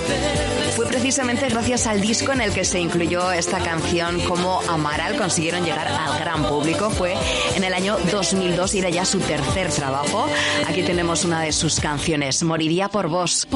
Fue precisamente gracias al disco en el que se incluyó esta canción como Amaral consiguieron llegar al gran público. Fue en el año 2002 y era ya su tercer trabajo. Aquí tenemos una de sus canciones, Moriría por vos.